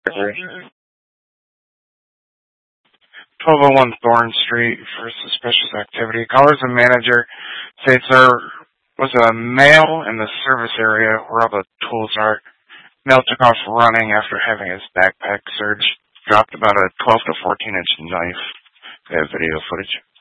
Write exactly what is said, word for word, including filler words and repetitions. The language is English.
twelve oh one Thorn Street for suspicious activity. Callers and manager states there was a male in the service area where all the tools are. Male took off running after having his backpack searched. Dropped about a twelve to fourteen inch knife. They have video footage.